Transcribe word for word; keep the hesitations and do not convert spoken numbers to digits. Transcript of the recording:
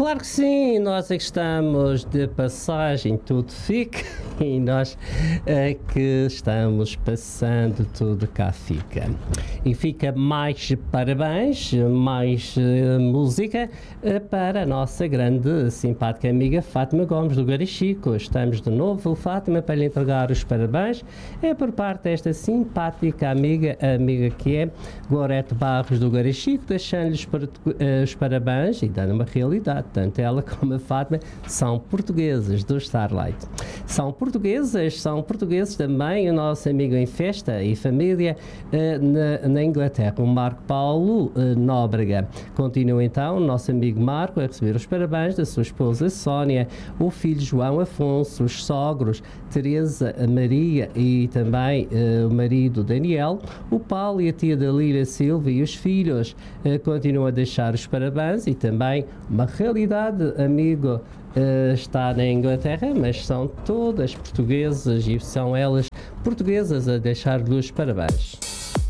Claro que sim, nós é que estamos de passagem, tudo fica, e nós é que estamos passando, tudo cá fica. E fica mais parabéns, mais uh, música uh, para a nossa grande, simpática amiga Fátima Gomes do Garichico. Estamos de novo, Fátima, para lhe entregar os parabéns. É por parte desta simpática amiga, amiga que é Gorete Barros do Garichico, deixando-lhes uh, os parabéns e dando uma realidade. Tanto ela como a Fátima são portuguesas do Starlight. São portuguesas, são portugueses também o nosso amigo em festa e família uh, na, na Inglaterra, o Marco Paulo uh, Nóbrega. Continua então o nosso amigo Marco a receber os parabéns da sua esposa Sónia, o filho João Afonso, os sogros Teresa Maria e também uh, o marido Daniel, o Paulo e a tia da Lira Silva e os filhos uh, continuam a deixar os parabéns e também uma realidade, amigo, uh, está na Inglaterra, mas são todas portuguesas e são elas portuguesas a deixar-lhe os parabéns.